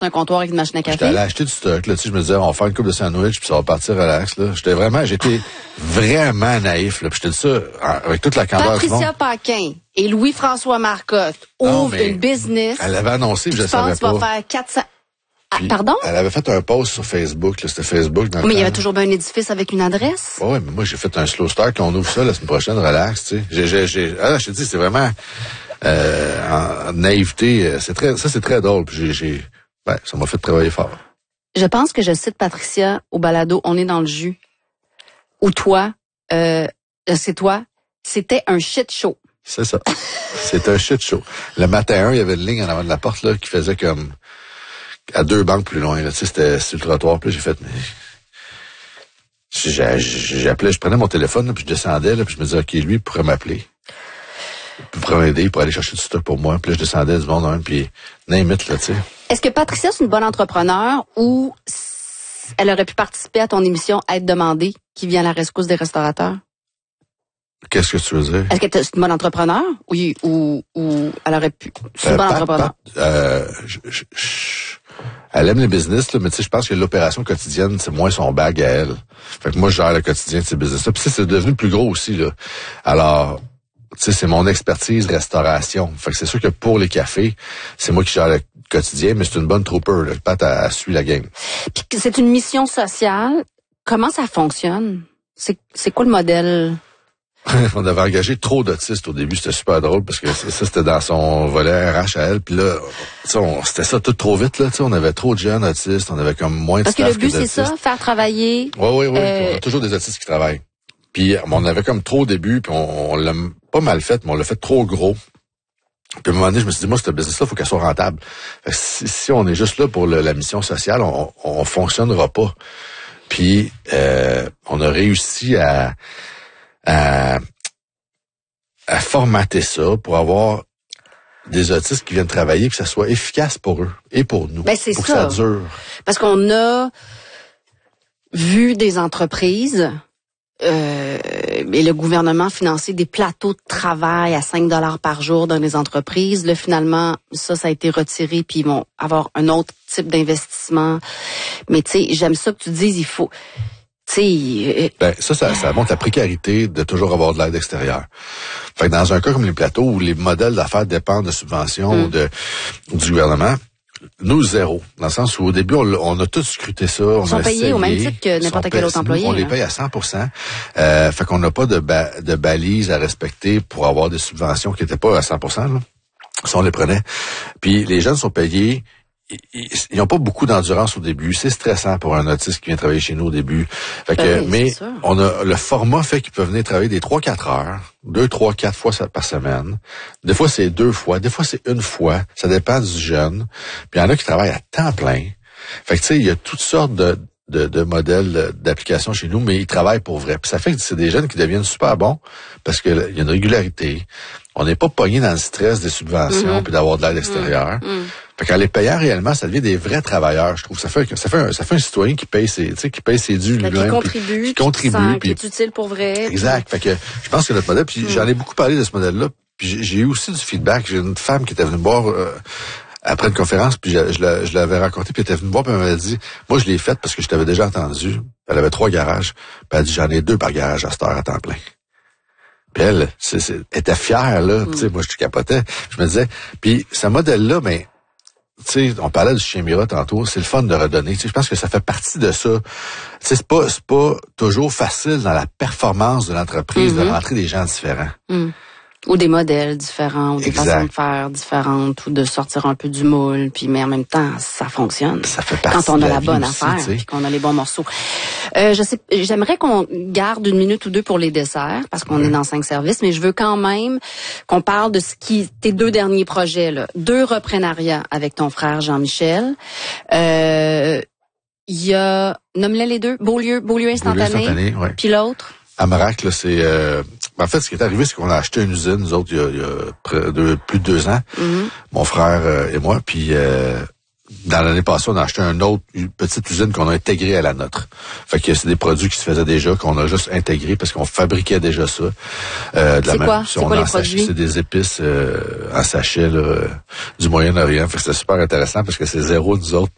Un comptoir avec une machine à café. J'étais allé acheter du stock, là, tu sais, je me disais, on va faire une coupe de sandwich, puis ça va partir relax, là. J'étais vraiment naïf, là. Puis je te dis ça avec toute la candeur du monde. Patricia Paquin et Louis-François Marcotte ouvrent une business. Elle avait annoncé, je ne savais pas. Tu vas faire 400... Puis, pardon? Elle avait fait un post sur Facebook, là, c'était Facebook. Dans mais il y avait toujours bien un édifice avec une adresse. Oui, mais moi, j'ai fait un slow start, on ouvre ça la semaine prochaine, relax, tu sais. Je te dis, c'est vraiment, en naïveté, c'est très drôle, puis ça m'a fait travailler fort. Je pense que je cite Patricia au balado On est dans le jus. Ou toi, c'est toi, c'était un shit show. C'est ça. C'était un shit show. Le matin, il y avait une ligne en avant de la porte, là, qui faisait comme, à 2 banques plus loin, là, tu sais, c'était sur le trottoir, puis j'ai fait, mais, j'appelais, je prenais mon téléphone, là, puis je descendais, là, puis je me disais, OK, lui, il pourrait m'appeler. Il pourrait m'aider, il pourrait aller chercher du stock pour moi, puis là, je descendais du monde, hein, puis, n'imite, là, tu sais. Est-ce que Patricia, c'est une bonne entrepreneur ou elle aurait pu participer à ton émission Être demandée, qui vient à la rescousse des restaurateurs? Qu'est-ce que tu veux dire? Est-ce que c'est une bonne entrepreneur? Oui, ou elle aurait pu. C'est une bonne entrepreneur. Elle aime les business, là, mais tu sais, je pense que l'opération quotidienne, c'est moins son bag à elle. Fait que moi, je gère le quotidien de ces business-là. Puis c'est devenu plus gros aussi, là. Alors, tu sais, c'est mon expertise restauration. Fait que c'est sûr que pour les cafés, c'est moi qui gère le quotidien, mais c'est une bonne trooper, là. Pat, elle suit la game. Puis c'est une mission sociale. Comment ça fonctionne? C'est quoi le modèle? On avait engagé trop d'autistes au début, c'était super drôle parce que ça c'était dans son volet RH à elle, puis là c'était ça tout trop vite là, tu sais, on avait trop de jeunes autistes, on avait comme moins de staff. Parce que le but c'est ça, faire travailler. Oui, on a toujours des autistes qui travaillent. Puis on avait comme trop au début, puis on l'a pas mal fait, mais on l'a fait trop gros. Puis à un moment donné, je me suis dit, moi, ce business-là, faut qu'elle soit rentable. Fait que si on est juste là pour la mission sociale, on fonctionnera pas. Puis on a réussi à formater ça pour avoir des autistes qui viennent travailler, que ça soit efficace pour eux et pour nous. Ben c'est pour ça. Que ça dure. Parce qu'on a vu des entreprises et le gouvernement financer des plateaux de travail à 5 $ par jour dans les entreprises. Là, finalement, ça a été retiré, puis ils vont avoir un autre type d'investissement. Mais tu sais, j'aime ça que tu dises, il faut... Ben, ça montre la précarité de toujours avoir de l'aide extérieure. Fait que dans un cas comme les plateaux où les modèles d'affaires dépendent de subventions du gouvernement, nous, zéro. Dans le sens où au début, on a tous scruté ça. Ils sont payés au même titre que n'importe quel autre employé. On les paye à 100%. Fait qu'on n'a pas de balises à respecter pour avoir des subventions qui n'étaient pas à 100%. Là. Si on les prenait. Puis les jeunes sont payés. Ils n'ont pas beaucoup d'endurance au début. C'est stressant pour un autiste qui vient travailler chez nous au début. Fait que, mais on a le format fait qu'ils peuvent venir travailler des 3-4 heures, 2, 3, 4 fois par semaine. Des fois, c'est 2 fois. Des fois, c'est 1 fois. Ça dépend du jeune. Puis il y en a qui travaillent à temps plein. Fait que, tu sais, il y a toutes sortes de modèles d'application chez nous, mais ils travaillent pour vrai. Puis ça fait que c'est des jeunes qui deviennent super bons parce que il y a une régularité. On n'est pas pogné dans le stress des subventions puis d'avoir de l'aide extérieure. Fait qu'en les payant réellement, ça devient des vrais travailleurs, je trouve. Ça fait un citoyen qui paye ses dûs lui-même. Qui contribue. Qui est utile pour vrai. Exact. Fait que je pense que notre modèle, puis j'en ai beaucoup parlé de ce modèle-là, puis j'ai eu aussi du feedback. J'ai une femme qui était venue me voir après une conférence, puis je l'avais raconté, puis elle était venue me voir, puis elle m'avait dit, moi je l'ai faite parce que je t'avais déjà entendu. Elle avait 3 garages. Puis elle a dit, j'en ai 2 par garage à cette heure à temps plein. Puis elle était fière, là. Tu sais, moi je capotais. Je me disais, puis ce modèle-là, mais tu sais, on parlait du chien Mira tantôt, c'est le fun de redonner. Tu sais, je pense que ça fait partie de ça. Tu sais, c'est pas toujours facile dans la performance de l'entreprise de rentrer des gens différents. Ou des modèles différents, ou des façons de faire différentes, ou de sortir un peu du moule, puis mais en même temps, ça fonctionne. Ça fait partie quand on a la bonne aussi, affaire, puis qu'on a les bons morceaux. J'aimerais qu'on garde 1 minute ou 2 pour les desserts, parce qu'on est dans 5 services, mais je veux quand même qu'on parle de tes 2 derniers projets, là. 2 reprenariats avec ton frère Jean-Michel. Il y a, nomme-les les 2, Beaulieu instantané, puis l'autre? Amarac, là, c'est... en fait, ce qui est arrivé, c'est qu'on a acheté une usine, nous autres, il y a plus de 2 ans, mon frère et moi, puis dans l'année passée, on a acheté une petite usine qu'on a intégrée à la nôtre. Fait que c'est des produits qui se faisaient déjà, qu'on a juste intégrés parce qu'on fabriquait déjà ça. C'est quoi les produits? C'est des épices en sachet là, du Moyen-Orient. Fait que c'était super intéressant parce que c'est zéro nous autres.